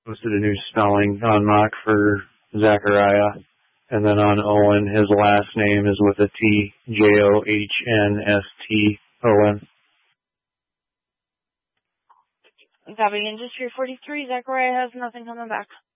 posted a new spelling on mock for Zachariah. And then on Owen, his last name is with a T, Johnston. Copy. Industry 43, Zachariah has nothing coming back.